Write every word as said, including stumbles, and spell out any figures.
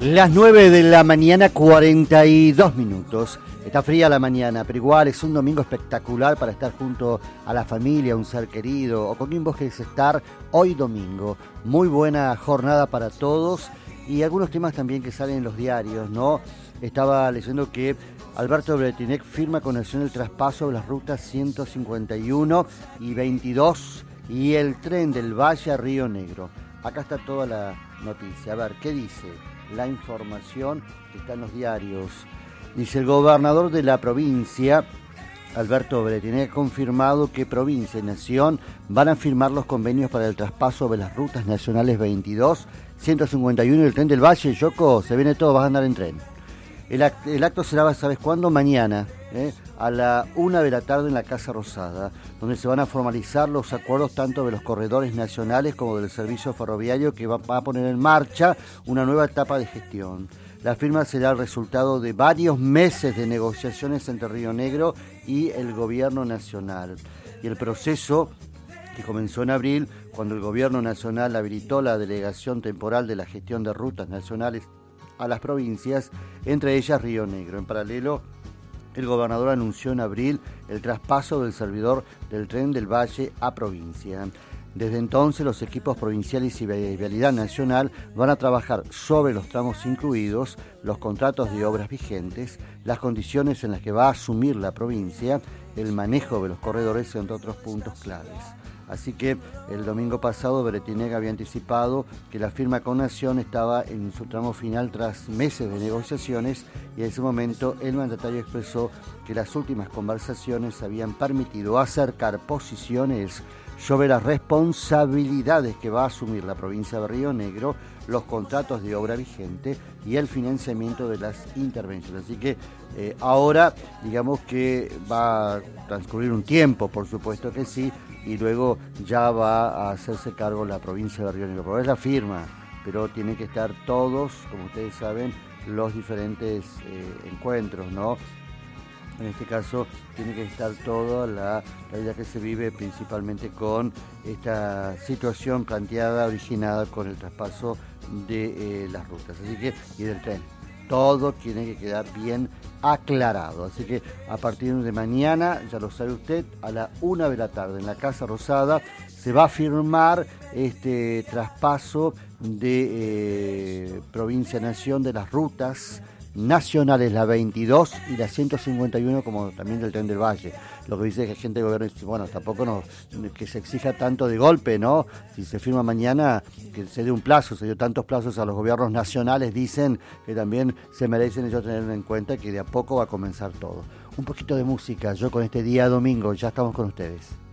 Las nueve de la mañana, cuarenta y dos minutos. Está fría la mañana, pero igual es un domingo espectacular para estar junto a la familia, un ser querido, o con quien vos querés estar hoy domingo. Muy buena jornada para todos y algunos temas también que salen en los diarios, ¿no? Estaba leyendo que Alberto Bretinec firma con Nación el traspaso de las rutas ciento cincuenta y uno y veintidós y el tren del Valle a Río Negro. Acá está toda la noticia. A ver, ¿qué dice la información que está en los diarios? Dice: el gobernador de la provincia, Alberto Bretinec, ha confirmado que provincia y nación van a firmar los convenios para el traspaso de las rutas nacionales veintidós, ciento cincuenta y uno y el tren del Valle. Yoko, se viene todo, vas a andar en tren. El, act el acto será, ¿sabes cuándo? Mañana, ¿eh? a la una de la tarde en la Casa Rosada, donde se van a formalizar los acuerdos tanto de los corredores nacionales como del servicio ferroviario, que va, va a poner en marcha una nueva etapa de gestión. La firma será el resultado de varios meses de negociaciones entre Río Negro y el gobierno nacional. Y el proceso, que comenzó en abril, cuando el gobierno nacional habilitó la delegación temporal de la gestión de rutas nacionales a las provincias, entre ellas Río Negro. En paralelo, el gobernador anunció en abril el traspaso del servidor del tren del Valle a provincia. Desde entonces, los equipos provinciales y Vialidad Nacional van a trabajar sobre los tramos incluidos, los contratos de obras vigentes, las condiciones en las que va a asumir la provincia, el manejo de los corredores, entre otros puntos claves. Así que el domingo pasado Bretinec había anticipado que la firma con Nación estaba en su tramo final tras meses de negociaciones, y en ese momento el mandatario expresó que las últimas conversaciones habían permitido acercar posiciones sobre las responsabilidades que va a asumir la provincia de Río Negro, los contratos de obra vigente y el financiamiento de las intervenciones. Así que eh, ahora, digamos que va a transcurrir un tiempo, por supuesto que sí, y luego ya va a hacerse cargo la provincia de Río Negro. Pero es la firma, pero tienen que estar todos, como ustedes saben, los diferentes eh, encuentros, ¿no? En este caso tiene que estar toda la realidad que se vive, principalmente con esta situación planteada, originada con el traspaso de eh, las rutas, así que, y del tren. Todo tiene que quedar bien aclarado. Así que a partir de mañana, ya lo sabe usted, a la una de la tarde en la Casa Rosada se va a firmar este traspaso de eh, provincia-nación de las rutas nacionales, la veintidós y la ciento cincuenta y uno, como también del tren del Valle. Lo que dice que gente de gobierno dice, bueno, tampoco no, que se exija tanto de golpe, ¿no? Si se firma mañana, que se dé un plazo, se dio tantos plazos a los gobiernos nacionales, dicen que también se merecen ellos tener en cuenta que de a poco va a comenzar todo. Un poquito de música, yo con este día domingo, ya estamos con ustedes.